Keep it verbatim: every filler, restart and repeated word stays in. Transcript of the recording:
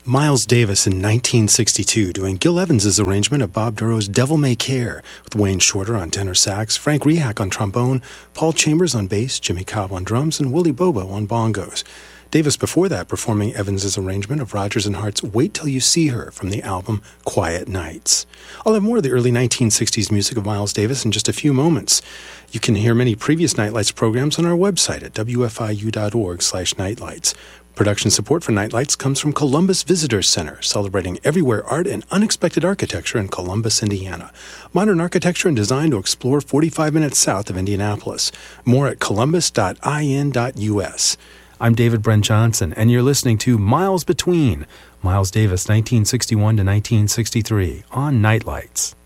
Miles Davis in nineteen sixty-two doing Gil Evans's arrangement of Bob Duro's Devil May Care, with Wayne Shorter on tenor sax, Frank Rehak on trombone, Paul Chambers on bass, Jimmy Cobb on drums, and Willie Bobo on bongos. Davis before that performing Evans's arrangement of Rodgers and Hart's Wait Till You See Her from the album Quiet Nights. I'll have more of the early nineteen sixties music of Miles Davis in just a few moments. You can hear many previous Nightlights programs on our website at w f i u dot org slash nightlights. Production support for Nightlights comes from Columbus Visitors Center, celebrating everywhere art and unexpected architecture in Columbus, Indiana. Modern architecture and design to explore forty-five minutes south of Indianapolis. More at columbus dot i n dot u s. I'm David Brent Johnson, and you're listening to Miles Between, Miles Davis, nineteen sixty-one to nineteen sixty-three, on Nightlights.